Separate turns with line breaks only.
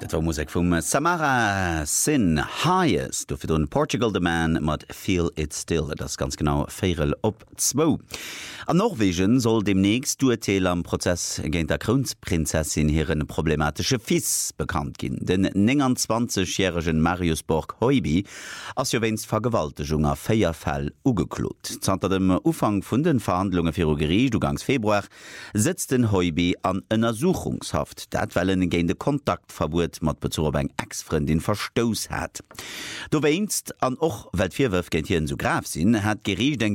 Dat war Musik vum Samara Sin Hayes, du fir du in Portugal the Man mat Feel It Still, das ganz genau Féel op 2. An Norwegen soll demnächst Urteil am Prozess géint der Kronprinzessin hireieren problematische Fis bekannt ginn. Den 29-jährigen Marius Borg-Heuby ass jo wennst Vergewaltigung a Féierfall ugeklot. Zanter dem Ufang vun den Verhandlungen fir o Gericht ugangs Februar sitzt den Heuby an ënner Suchungshaft, dat wellen géint de Kontaktverbot mat Bezug op eng Ex-Freundin verstoos hat. Do weinst an och, weil d'Virwürf géint hierin so graf sinn, hat Gericht eng